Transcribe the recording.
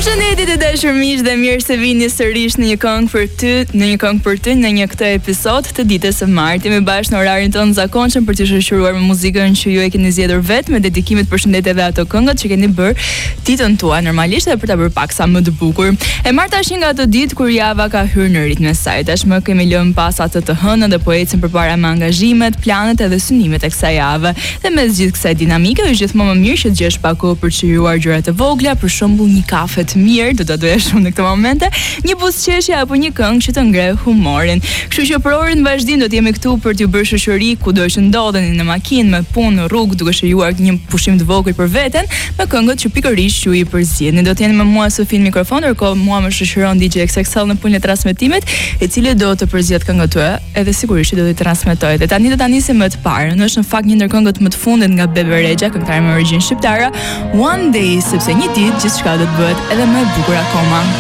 Përshëndetje të dashur miq dhe mirë se vini sërish në një këngë për ty, në një këtë episod të ditës së martë. Jemi bashkë në orarin tonë zakonshëm për të shoqëruar me muzikën që ju e keni zgjedhur vetë, me dedikimin përshëndetje edhe ato këngët që keni bërë ditën tuaj normalisht edhe për ta bërë paksa më të bukur. E marr tash nga ato ditë kur java ka hyrë në ritmin e saj. Tashmë kemi lënë pas atë të hënën dhe po ecim përpara me angazhimet, planet edhe synimet e kësaj jave. Dhe mes gjithë kësaj dinamike është gjithmonë më mirë që të gjesh pak kohë për të shijuar gjëra të vogla, për shembull një kafe të mirë, do ta doja shumë në këtë momente, një buzëqeshje apo një këngë që të ngre humorin. Kështu që për orën vazhdim do të jemi këtu për t'ju bërë shoqëri kudo që ndodheni në makinë, me punë, në rrugë, duke shijuar një pushim të vogël për veten, me këngët që pikërisht ju i përzjedhin. Do të jeni me mua Sofi në mikrofon, ndërkohë mua më shoqëron DJ XXL në punën e transmetimit, i cili do të përzjedh këngët tuaja, edhe sigurisht do t'i transmetoj. Dhe tani do ta nisim më të parë. Është në fakt një ndër këngët më të fundit nga Bebe Rexha, këngëtare me origjinë shqiptare, One Day, sepse një ditë gjithçka do të bëhet edhe më e bukur akoma.